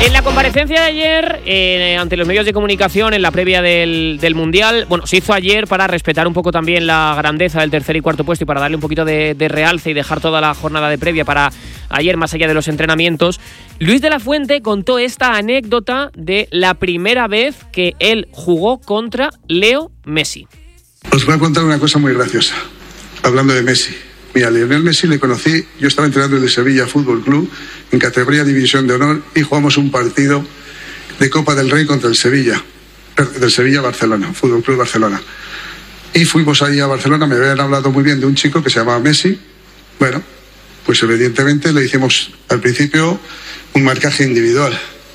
En la comparecencia de ayer, ante los medios de comunicación, en la previa del Mundial, bueno, se hizo ayer para respetar un poco también la grandeza del tercer y cuarto puesto y para darle un poquito de realce y dejar toda la jornada de previa para ayer, más allá de los entrenamientos. Luis de la Fuente contó esta anécdota de la primera vez que él jugó contra Leo Messi. Os voy a contar una cosa muy graciosa, hablando de Messi. Mira, Lionel Messi le conocí, yo estaba entrenando en el Sevilla Fútbol Club, en categoría División de Honor, y jugamos un partido de Copa del Rey contra el Sevilla, del Sevilla-Barcelona, Fútbol Club Barcelona. Y fuimos ahí a Barcelona, me habían hablado muy bien de un chico que se llamaba Messi. Bueno, pues evidentemente le hicimos al principio un marcaje individual.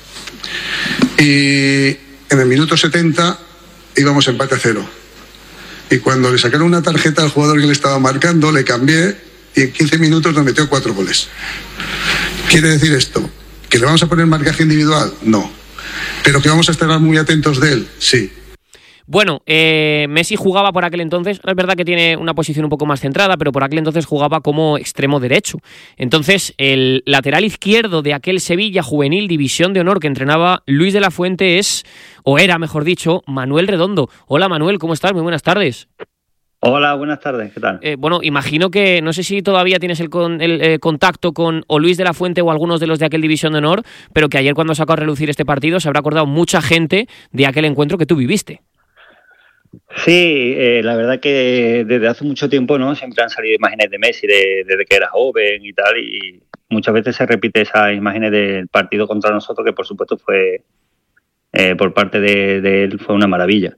Y en el minuto 70 íbamos empate a 0. Y cuando le sacaron una tarjeta al jugador que le estaba marcando, le cambié y en 15 minutos nos metió 4 goles. ¿Quiere decir esto? ¿Que le vamos a poner marcaje individual? No. ¿Pero que vamos a estar muy atentos de él? Sí. Bueno, Messi jugaba por aquel entonces, es verdad que tiene una posición un poco más centrada, pero por aquel entonces jugaba como extremo derecho. Entonces, el lateral izquierdo de aquel Sevilla Juvenil División de Honor que entrenaba Luis de la Fuente era, mejor dicho, Manuel Redondo. Hola Manuel, ¿cómo estás? Muy buenas tardes. Hola, buenas tardes, ¿qué tal? Bueno, imagino que, no sé si todavía tienes el contacto con o Luis de la Fuente o algunos de los de aquel División de Honor, pero que ayer cuando sacó a relucir este partido se habrá acordado mucha gente de aquel encuentro que tú viviste. Sí, la verdad que desde hace mucho tiempo, ¿no? Siempre han salido imágenes de Messi desde que era joven y tal, y muchas veces se repite esas imágenes del partido contra nosotros, que por supuesto fue, por parte de él, fue una maravilla.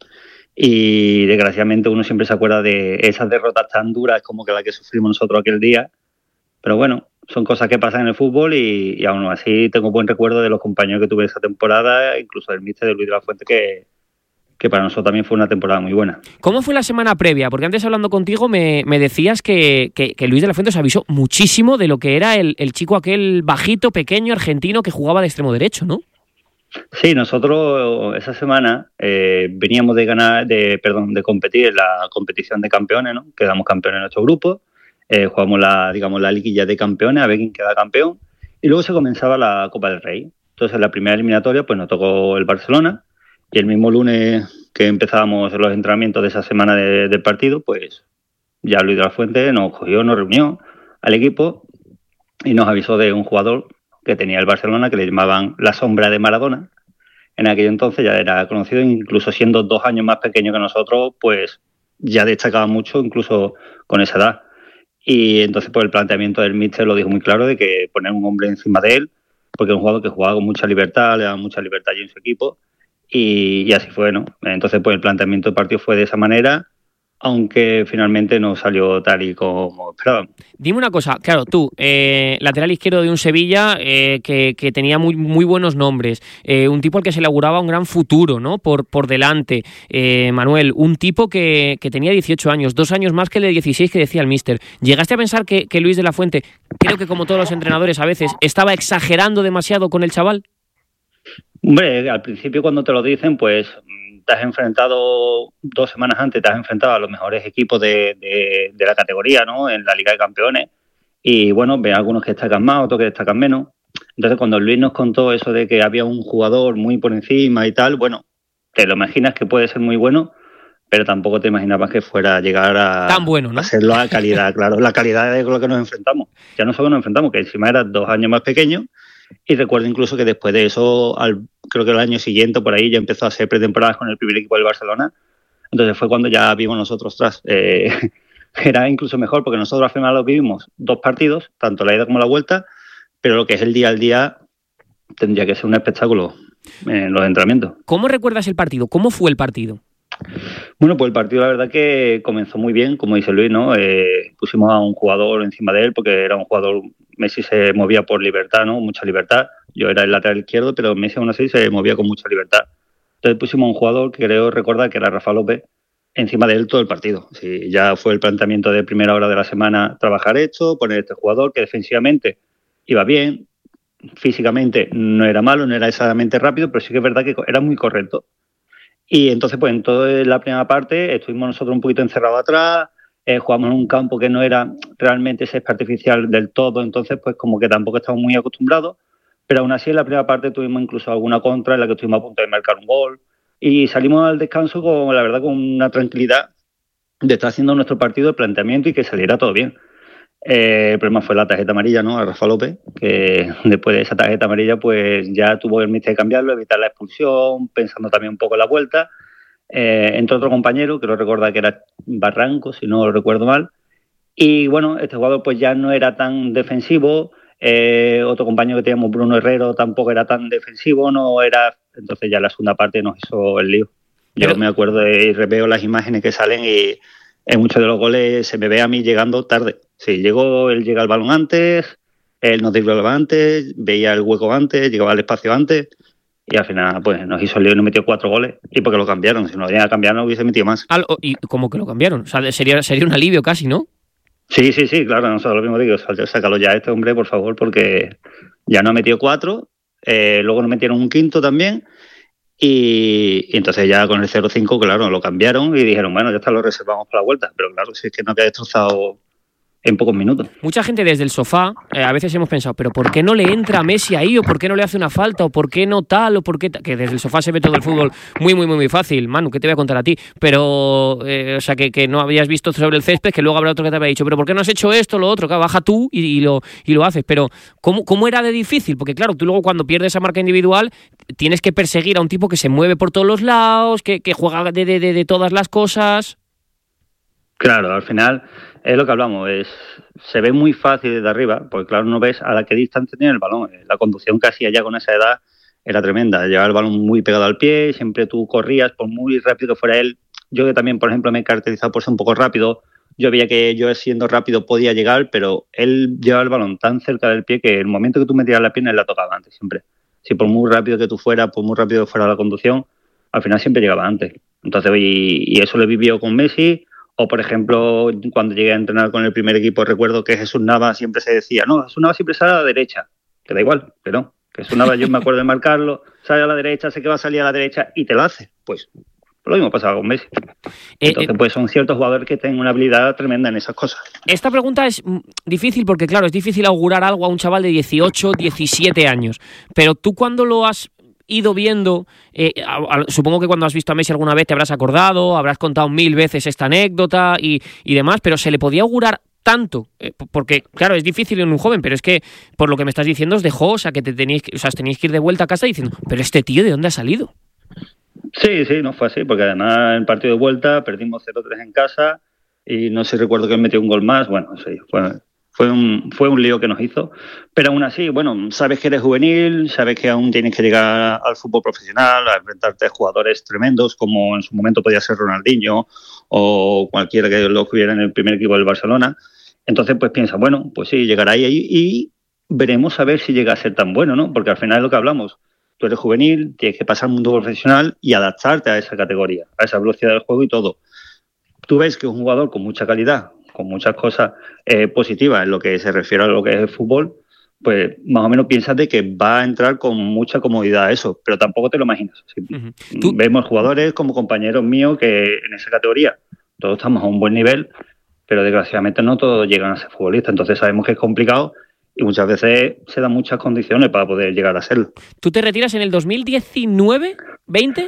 Y desgraciadamente uno siempre se acuerda de esas derrotas tan duras como que la que sufrimos nosotros aquel día, pero bueno, son cosas que pasan en el fútbol y aún así tengo buen recuerdo de los compañeros que tuve esa temporada, incluso del míster de Luis de la Fuente, que para nosotros también fue una temporada muy buena. ¿Cómo fue la semana previa? Porque antes hablando contigo me decías que Luis de la Fuente os avisó muchísimo de lo que era el chico aquel bajito, pequeño, argentino que jugaba de extremo derecho, ¿no? Sí, nosotros esa semana veníamos de competir en la competición de campeones, ¿no? Quedamos campeones en nuestro grupo, jugamos la liguilla de campeones a ver quién queda campeón y luego se comenzaba la Copa del Rey. Entonces la primera eliminatoria pues nos tocó el Barcelona. Y el mismo lunes que empezábamos los entrenamientos de esa semana del partido, pues ya Luis de la Fuente nos reunió al equipo y nos avisó de un jugador que tenía el Barcelona que le llamaban la sombra de Maradona. En aquel entonces ya era conocido, incluso siendo 2 años más pequeño que nosotros, pues ya destacaba mucho, incluso con esa edad. Y entonces pues el planteamiento del míster lo dijo muy claro de que poner un hombre encima de él, porque es un jugador que jugaba con mucha libertad, le daba mucha libertad allí en su equipo. Y así fue, ¿no? Entonces, pues el planteamiento del partido fue de esa manera, aunque finalmente no salió tal y como esperábamos. Dime una cosa, claro, tú, lateral izquierdo de un Sevilla que tenía muy, muy buenos nombres, un tipo al que se le auguraba un gran futuro, ¿no? Por delante, Manuel, un tipo que tenía 18 años, 2 años más que el de 16 que decía el míster. ¿Llegaste a pensar que Luis de la Fuente, creo que como todos los entrenadores a veces, estaba exagerando demasiado con el chaval? Hombre, al principio cuando te lo dicen, pues te has enfrentado 2 semanas antes, te has enfrentado a los mejores equipos de la categoría, ¿no? En la Liga de Campeones. Y bueno, ves algunos que destacan más, otros que destacan menos. Entonces cuando Luis nos contó eso de que había un jugador muy por encima y tal, bueno, te lo imaginas que puede ser muy bueno, pero tampoco te imaginabas que fuera a llegar a tan bueno, ¿no? A ser la calidad, claro, la calidad de lo que nos enfrentamos. Ya no solo nos enfrentamos, que encima era 2 años más pequeño. Y recuerdo incluso que después de eso, creo que el año siguiente, por ahí, ya empezó a hacer pretemporadas con el primer equipo del Barcelona. Entonces fue cuando ya vimos nosotros era incluso mejor, porque nosotros al final lo vivimos 2 partidos, tanto la ida como la vuelta, pero lo que es el día al día tendría que ser un espectáculo en los entrenamientos. ¿Cómo recuerdas el partido? ¿Cómo fue el partido? Bueno, pues el partido la verdad que comenzó muy bien, como dice Luis, ¿no? Pusimos a un jugador encima de él porque era un jugador, Messi se movía por libertad, ¿no? Mucha libertad. Yo era el lateral izquierdo, pero Messi aún así se movía con mucha libertad. Entonces pusimos a un jugador que creo recordar que era Rafa López encima de él todo el partido. Sí, ya fue el planteamiento de primera hora de la semana, trabajar esto, poner este jugador que defensivamente iba bien, físicamente no era malo, no era exactamente rápido, pero sí que es verdad que era muy correcto. Y entonces, pues en toda la primera parte estuvimos nosotros un poquito encerrados atrás, jugamos en un campo que no era realmente césped artificial del todo, entonces pues como que tampoco estamos muy acostumbrados, pero aún así en la primera parte tuvimos incluso alguna contra en la que estuvimos a punto de marcar un gol y salimos al descanso con, la verdad, con una tranquilidad de estar haciendo nuestro partido de planteamiento y que saliera todo bien. El problema fue la tarjeta amarilla, ¿no? A Rafa López, que después de esa tarjeta amarilla pues ya tuvo el míster de cambiarlo, evitar la expulsión, pensando también un poco en la vuelta. Entró otro compañero, que no recuerdo que era Barranco, si no lo recuerdo mal. Y bueno, este jugador pues ya no era tan defensivo. Otro compañero que teníamos, Bruno Herrero, tampoco era tan defensivo, no era. Entonces ya la segunda parte nos hizo el lío. Yo me acuerdo y reveo las imágenes que salen y en muchos de los goles se me ve a mí llegando tarde. Sí, él llega al balón antes, él nos driblaba antes, veía el hueco antes, llegaba al espacio antes y al final pues nos hizo el lío y nos metió 4 goles. Y porque lo cambiaron, si no lo cambiaron no hubiese metido más. ¿Y cómo que lo cambiaron? O sea, sería un alivio casi, ¿no? Sí, claro, nosotros lo mismo digo, sácalo ya este hombre, por favor, porque ya nos ha metido 4, luego nos metieron un quinto también. Y entonces ya con el 0-5, claro, lo cambiaron y dijeron, bueno, ya está, lo reservamos para la vuelta. Pero claro, si es que nos había destrozado en pocos minutos. Mucha gente desde el sofá, a veces hemos pensado, pero ¿por qué no le entra a Messi ahí? ¿O por qué no le hace una falta? ¿O por qué no tal? ¿O por qué que desde el sofá se ve todo el fútbol muy fácil. Manu, ¿qué te voy a contar a ti? Pero, o sea, que no habías visto sobre el césped, que luego habrá otro que te había dicho, pero ¿por qué no has hecho esto, lo otro? Claro, baja tú y lo haces. Pero, ¿cómo era de difícil? Porque claro, tú luego cuando pierdes esa marca individual, tienes que perseguir a un tipo que se mueve por todos los lados, que juega de todas las cosas. Claro, al final es lo que hablamos, se ve muy fácil desde arriba, porque claro, no ves a la qué distancia tiene el balón. La conducción que hacía ya con esa edad era tremenda, llevaba el balón muy pegado al pie, siempre tú corrías, por muy rápido que fuera él. Yo que también, por ejemplo, me he caracterizado por ser un poco rápido, yo veía que yo siendo rápido podía llegar, pero él llevaba el balón tan cerca del pie que el momento que tú metías la pierna él la tocaba antes siempre. Si por muy rápido que tú fueras, por muy rápido que fuera la conducción, al final siempre llegaba antes. Entonces, y eso lo he vivido con Messi. O, por ejemplo, cuando llegué a entrenar con el primer equipo, recuerdo que Jesús Nava siempre se decía, no, Jesús Nava siempre sale a la derecha, que da igual, pero no, que Jesús Nava yo me acuerdo de marcarlo, sale a la derecha, sé que va a salir a la derecha y te lo hace. Pues lo mismo pasaba con Messi. Entonces, pues son ciertos jugadores que tienen una habilidad tremenda en esas cosas. Esta pregunta es difícil porque, claro, es difícil augurar algo a un chaval de 18, 17 años, pero tú cuando lo has ido viendo, supongo que cuando has visto a Messi alguna vez te habrás acordado, habrás contado 1000 veces esta anécdota y demás, pero ¿se le podía augurar tanto? Porque, claro, es difícil en un joven, pero es que, por lo que me estás diciendo, os dejó, o sea, que teníais que ir de vuelta a casa diciendo, pero este tío, ¿de dónde ha salido? Sí, no fue así, porque además en el partido de vuelta perdimos 0-3 en casa y no sé, recuerdo que él metió un gol más, bueno, sí, fue un lío que nos hizo, pero aún así, bueno, sabes que eres juvenil, sabes que aún tienes que llegar al fútbol profesional, a enfrentarte a jugadores tremendos, como en su momento podía ser Ronaldinho o cualquiera que lo hubiera en el primer equipo del Barcelona. Entonces, pues piensa, bueno, pues sí, llegará ahí y veremos a ver si llega a ser tan bueno, ¿no? Porque al final es lo que hablamos. Tú eres juvenil, tienes que pasar al mundo profesional y adaptarte a esa categoría, a esa velocidad del juego y todo. Tú ves que es un jugador con mucha calidad, con muchas cosas positivas en lo que se refiere a lo que es el fútbol, pues más o menos piensas de que va a entrar con mucha comodidad a eso, pero tampoco te lo imaginas. Vemos jugadores como compañeros míos que en esa categoría todos estamos a un buen nivel, pero desgraciadamente no todos llegan a ser futbolistas, entonces sabemos que es complicado y muchas veces se dan muchas condiciones para poder llegar a serlo. ¿Tú te retiras en el 2019, 20?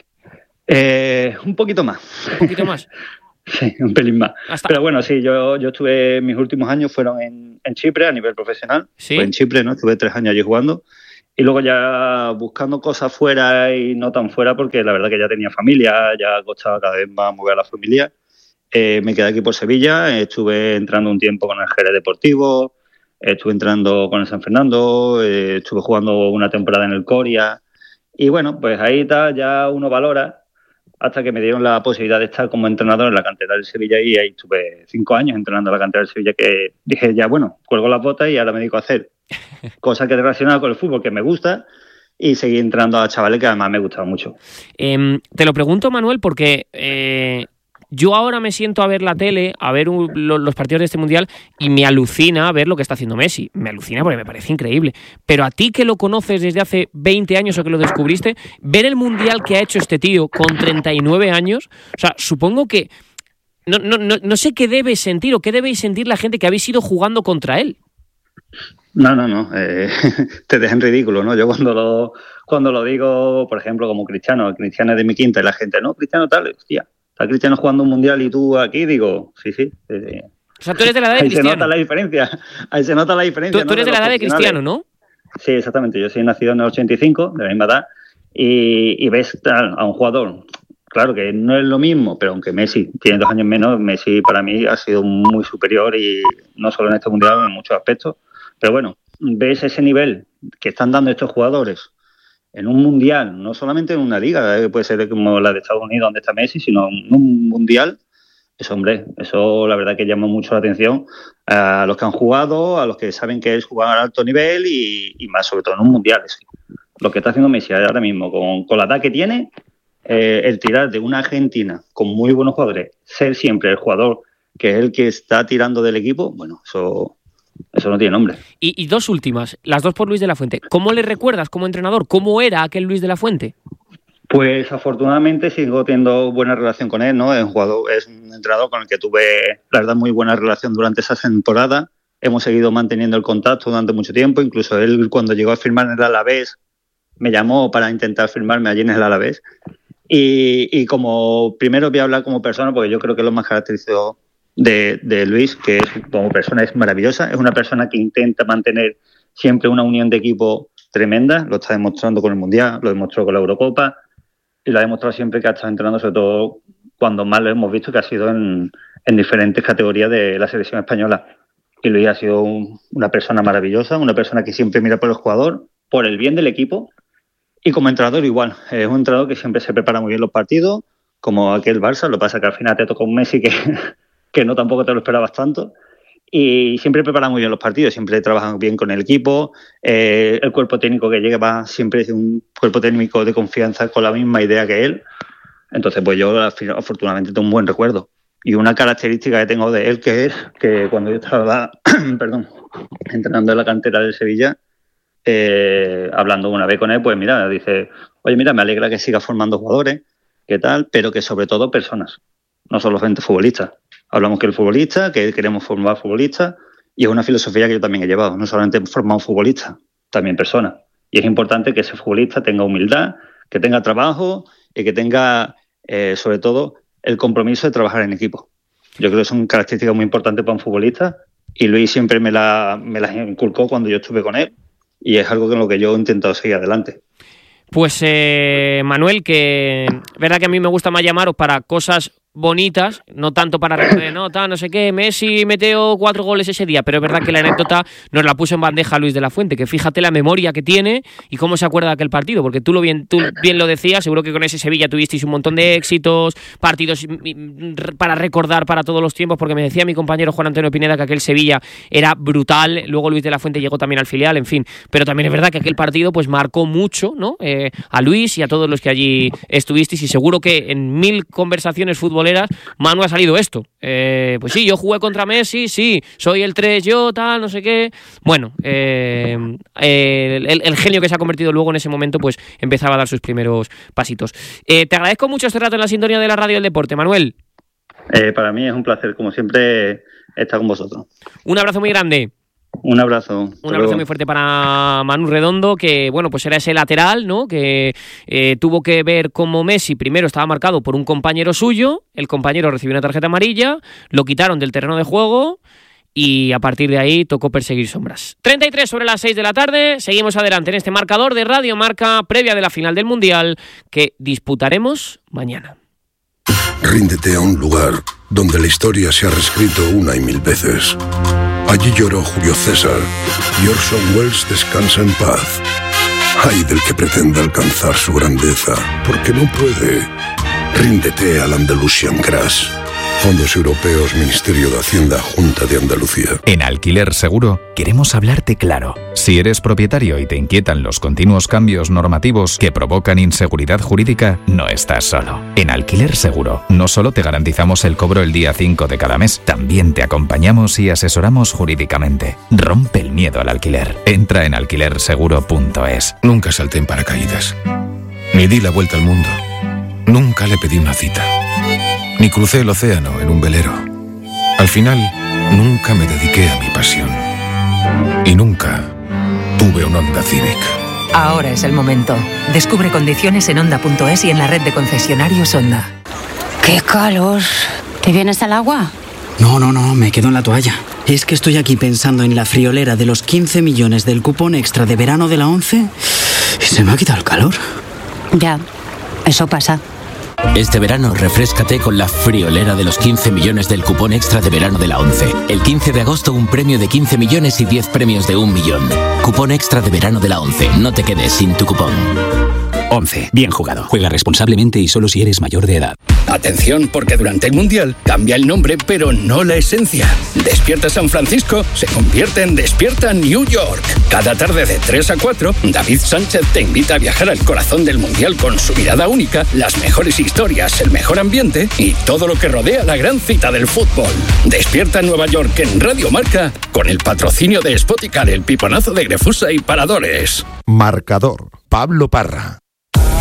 Un poquito más. ¿Un poquito más? Sí, un pelín más. Pero bueno, sí, yo estuve, mis últimos años fueron en Chipre a nivel profesional. ¿Sí? Fue en Chipre, ¿no? Estuve 3 años allí jugando. Y luego ya buscando cosas fuera y no tan fuera, porque la verdad que ya tenía familia, ya costaba cada vez más mover a la familia. Me quedé aquí por Sevilla, estuve entrando un tiempo con el Jerez Deportivo, estuve entrando con el San Fernando, estuve jugando una temporada en el Coria. Y bueno, pues ahí está, ya uno valora, hasta que me dieron la posibilidad de estar como entrenador en la cantera del Sevilla y ahí estuve 5 años entrenando en la cantera del Sevilla, que dije ya, bueno, cuelgo las botas y ahora me dedico a hacer cosas que relacionadas con el fútbol que me gusta y seguí entrenando a chavales que además me gustaban mucho. Te lo pregunto, Manuel, porque yo ahora me siento a ver la tele, a ver los partidos de este Mundial y me alucina ver lo que está haciendo Messi. Me alucina porque me parece increíble. Pero a ti que lo conoces desde hace 20 años o que lo descubriste, ver el Mundial que ha hecho este tío con 39 años, o sea, supongo que no sé qué debes sentir o qué debéis sentir la gente que habéis ido jugando contra él. No. Te dejan ridículo, ¿no? Yo cuando lo digo, por ejemplo, como Cristiano es de mi quinta y la gente, no, Cristiano tal, hostia, está Cristiano jugando un mundial y tú aquí, digo, sí. O sea, tú eres de la edad de Cristiano. Ahí se nota la diferencia. Tú eres de la edad de Cristiano, ¿no? Sí, exactamente. Yo soy nacido en el 85, de la misma edad, y ves a un jugador, claro que no es lo mismo, pero aunque Messi tiene 2 años menos, Messi para mí ha sido muy superior y no solo en este mundial, en muchos aspectos. Pero bueno, ves ese nivel que están dando estos jugadores en un mundial, no solamente en una liga, puede ser como la de Estados Unidos donde está Messi, sino en un mundial. Eso la verdad que llama mucho la atención a los que han jugado, a los que saben que es jugar a alto nivel y más sobre todo en un mundial. Lo que está haciendo Messi ahora mismo con la edad que tiene, el tirar de una Argentina con muy buenos jugadores, ser siempre el jugador que es el que está tirando del equipo, bueno, eso no tiene nombre. Y 2 últimas, las 2 por Luis de la Fuente. ¿Cómo le recuerdas como entrenador? ¿Cómo era aquel Luis de la Fuente? Pues afortunadamente sigo teniendo buena relación con él, ¿no? Es un entrenador con el que tuve, la verdad, muy buena relación durante esa temporada. Hemos seguido manteniendo el contacto durante mucho tiempo. Incluso él, cuando llegó a firmar en el Alavés, me llamó para intentar firmarme allí en el Alavés. Y como primero voy a hablar como persona, porque yo creo que es lo más característico de Luis, que es, como persona es maravillosa. Es una persona que intenta mantener siempre una unión de equipo tremenda. Lo está demostrando con el Mundial, lo demostró con la Eurocopa. Y lo ha demostrado siempre que ha estado entrenando, sobre todo cuando más lo hemos visto, que ha sido en diferentes categorías de la selección española. Y Luis ha sido una persona maravillosa, una persona que siempre mira por el jugador, por el bien del equipo. Y como entrenador igual, es un entrenador que siempre se prepara muy bien los partidos, como aquel Barça. Lo que pasa es que al final te toca un Messi que no tampoco te lo esperabas tanto. Y siempre prepara muy bien los partidos, siempre trabajan bien con el equipo. El cuerpo técnico que llega siempre es un cuerpo técnico de confianza con la misma idea que él. Entonces, pues yo afortunadamente tengo un buen recuerdo. Y una característica que tengo de él que es que cuando yo estaba entrenando en la cantera del Sevilla, hablando una vez con él, pues mira, dice, oye, mira, me alegra que siga formando jugadores, ¿qué tal? Pero que sobre todo personas, no solamente futbolistas. Hablamos que el futbolista, que queremos formar futbolistas, y es una filosofía que yo también he llevado. No solamente formar un futbolista, también personas. Y es importante que ese futbolista tenga humildad, que tenga trabajo y que tenga, sobre todo, el compromiso de trabajar en equipo. Yo creo que son características muy importantes para un futbolista y Luis siempre me las inculcó cuando yo estuve con él y es algo con lo que yo he intentado seguir adelante. Pues Manuel, que es verdad que a mí me gusta más llamaros para cosas bonitas, no tanto para recordar, no sé qué, Messi metió 4 goles ese día, pero es verdad que la anécdota nos la puso en bandeja Luis de la Fuente, que fíjate la memoria que tiene y cómo se acuerda de aquel partido, porque tú bien lo decías, seguro que con ese Sevilla tuvisteis un montón de éxitos, partidos para recordar para todos los tiempos, porque me decía mi compañero Juan Antonio Pineda que aquel Sevilla era brutal, luego Luis de la Fuente llegó también al filial, en fin, pero también es verdad que aquel partido pues marcó mucho, ¿no? A Luis y a todos los que allí estuvisteis y seguro que en 1000 conversaciones futboleras Manu ha salido esto. Pues sí, yo jugué contra Messi, sí, soy el 3 yo, tal, no sé qué. Bueno, el genio que se ha convertido luego en ese momento, pues empezaba a dar sus primeros pasitos. Te agradezco mucho este rato en la sintonía de la radio del deporte, Manuel. Para mí es un placer, como siempre, estar con vosotros. Un abrazo muy grande. Un abrazo. Un abrazo muy fuerte para Manu Redondo, que bueno, pues era ese lateral, ¿no? Que tuvo que ver cómo Messi primero estaba marcado por un compañero suyo, el compañero recibió una tarjeta amarilla, lo quitaron del terreno de juego y a partir de ahí tocó perseguir sombras. 33 sobre las 6 de la tarde, seguimos adelante en este marcador de Radio Marca, previa de la final del Mundial que disputaremos mañana. Ríndete a un lugar donde la historia se ha reescrito 1 y 1000 veces. Allí lloró Julio César y Orson Welles descansa en paz. Ay del que pretenda alcanzar su grandeza, porque no puede. Ríndete al Andalusian Crash. Fondos Europeos, Ministerio de Hacienda, Junta de Andalucía. En Alquiler Seguro queremos hablarte claro. Si eres propietario y te inquietan los continuos cambios normativos que provocan inseguridad jurídica, no estás solo. En Alquiler Seguro no solo te garantizamos el cobro el día 5 de cada mes, también te acompañamos y asesoramos jurídicamente. Rompe el miedo al alquiler. Entra en alquilerseguro.es. Nunca salté en paracaídas. Ni di la vuelta al mundo. Nunca le pedí una cita. Ni crucé el océano en un velero. Al final, nunca me dediqué a mi pasión. Y nunca tuve un Honda Civic. Ahora es el momento. Descubre condiciones en Honda.es y en la red de concesionarios Honda. ¡Qué calor! ¿Te vienes al agua? No, me quedo en la toalla. Es que estoy aquí pensando en la friolera de los 15 millones del cupón extra de verano de la 11 y se me ha quitado el calor. Ya, eso pasa. Este verano refréscate con la friolera de los 15 millones del cupón extra de verano de la 11. El 15 de agosto un premio de 15 millones y 10 premios de 1 millón. Cupón extra de verano de la 11. No te quedes sin tu cupón. 11. Bien jugado. Juega responsablemente y solo si eres mayor de edad. Atención, porque durante el Mundial cambia el nombre, pero no la esencia. Despierta San Francisco se convierte en Despierta New York. Cada tarde de 3 a 4, David Sánchez te invita a viajar al corazón del Mundial con su mirada única, las mejores historias, el mejor ambiente y todo lo que rodea la gran cita del fútbol. Despierta Nueva York en Radio Marca con el patrocinio de Spoticar, el piponazo de Grefusa y Paradores. Marcador. Pablo Parra.